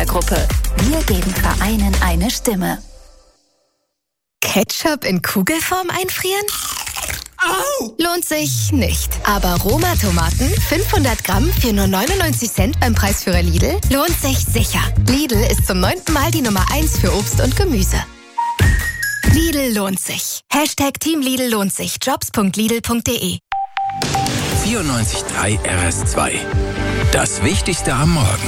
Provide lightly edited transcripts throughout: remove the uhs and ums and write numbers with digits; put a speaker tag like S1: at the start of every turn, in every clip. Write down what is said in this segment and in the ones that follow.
S1: Gruppe. Wir geben Vereinen eine Stimme.
S2: Ketchup in Kugelform einfrieren?
S3: Au!
S2: Lohnt sich nicht. Aber Roma-Tomaten, 500 Gramm für nur 99 Cent beim Preisführer Lidl, lohnt sich sicher. Lidl ist zum 9. Mal die Nummer 1 für Obst und Gemüse. Lidl lohnt sich. Hashtag Team Lidl lohnt sich. Jobs.lidl.de
S4: 94.3 RS2. Das Wichtigste am Morgen.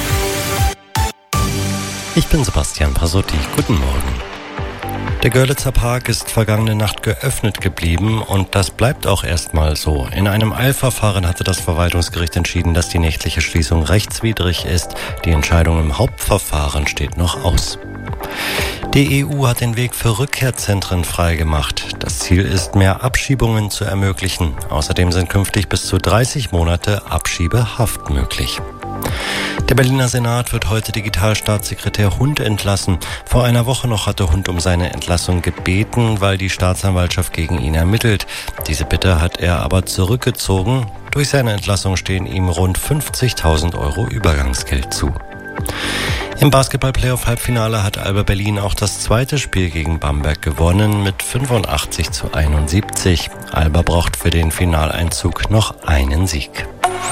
S5: Ich bin Sebastian Pasotti. Guten Morgen. Der Görlitzer Park ist vergangene Nacht geöffnet geblieben und das bleibt auch erstmal so. In einem Eilverfahren hatte das Verwaltungsgericht entschieden, dass die nächtliche Schließung rechtswidrig ist. Die Entscheidung im Hauptverfahren steht noch aus. Die EU hat den Weg für Rückkehrzentren freigemacht. Das Ziel ist, mehr Abschiebungen zu ermöglichen. Außerdem sind künftig bis zu 30 Monate Abschiebehaft möglich. Der Berliner Senat wird heute Digitalstaatssekretär Hund entlassen. Vor einer Woche noch hatte Hund um seine Entlassung gebeten, weil die Staatsanwaltschaft gegen ihn ermittelt. Diese Bitte hat er aber zurückgezogen. Durch seine Entlassung stehen ihm rund 50.000 Euro Übergangsgeld zu. Im Basketball-Playoff-Halbfinale hat Alba Berlin auch das zweite Spiel gegen Bamberg gewonnen mit 85-71. Alba braucht für den Finaleinzug noch einen Sieg.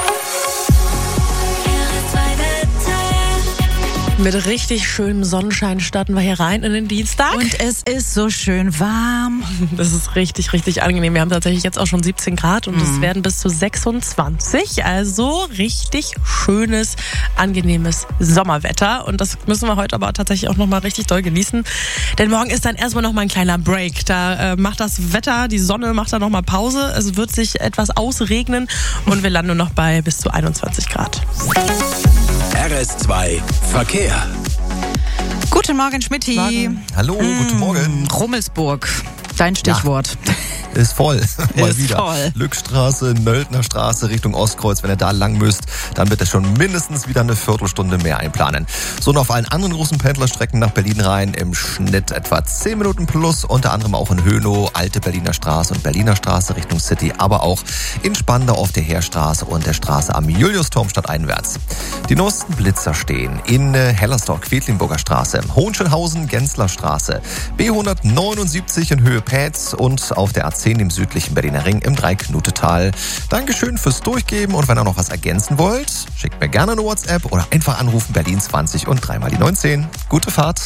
S6: Mit richtig schönem Sonnenschein starten wir hier rein in den Dienstag.
S7: Und es ist so schön warm.
S6: Das ist richtig, richtig angenehm. Wir haben tatsächlich jetzt auch schon 17 Grad und es werden bis zu 26. Also richtig schönes, angenehmes Sommerwetter. Und das müssen wir heute aber tatsächlich auch nochmal richtig doll genießen. Denn morgen ist dann erstmal nochmal ein kleiner Break. Da macht das Wetter, die Sonne macht da nochmal Pause. Es wird sich etwas ausregnen und wir landen nur noch bei bis zu 21 Grad.
S4: RS2 Verkehr.
S7: Guten Morgen, Schmitти.
S3: Hallo, guten Morgen.
S7: Rummelsburg, dein Stichwort.
S3: Ist voll. Mal
S7: Ist
S3: wieder.
S7: voll.
S3: Lückstraße, Nöldner Straße Richtung Ostkreuz. Wenn ihr da lang müsst, dann wird ihr schon mindestens wieder eine Viertelstunde mehr einplanen. So und auf allen anderen großen Pendlerstrecken nach Berlin rein im Schnitt etwa 10 Minuten plus. Unter anderem auch in Hönow, Alte Berliner Straße und Berliner Straße Richtung City. Aber auch in Spandau auf der Heerstraße und der Straße am Juliusturm stadteinwärts. Die neuesten Blitzer stehen in Hellersdorf, Quedlinburger Straße, Hohenschönhausen, Gensler Straße, B179 in Höhe Pätz und auf der A10 im südlichen Berliner Ring im Dreiknutetal. Dankeschön fürs Durchgeben und wenn ihr noch was ergänzen wollt, schickt mir gerne eine WhatsApp oder einfach anrufen Berlin 20 und 3 mal die 19. Gute Fahrt.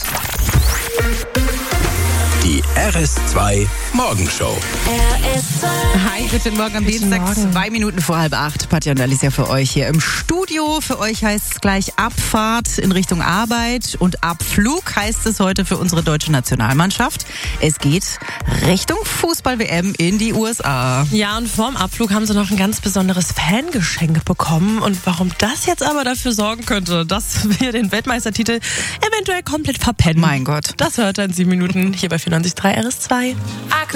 S4: Die RS2 Morgenshow.
S7: Hi, guten Morgen am Dienstag, 2 Minuten vor 7:30. Patja und Alicia für euch hier im Studio. Für euch heißt es gleich Abfahrt in Richtung Arbeit und Abflug heißt es heute für unsere deutsche Nationalmannschaft. Es geht Richtung Fußball-WM in die USA.
S6: Ja, und vorm Abflug haben sie noch ein ganz besonderes Fangeschenk bekommen. Und warum das jetzt aber dafür sorgen könnte, dass wir den Weltmeistertitel eventuell komplett verpennen.
S7: Mein Gott.
S6: Das hört ihr in 7 Minuten hier bei 94.3 RS2.